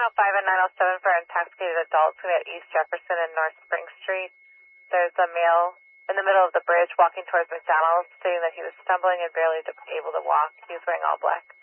905 and 907 for intoxicated adults. We at East Jefferson and North Spring Street. There's a male in the middle of the bridge walking towards McDonald's, stating that he was stumbling and barely able to walk. He was wearing all black.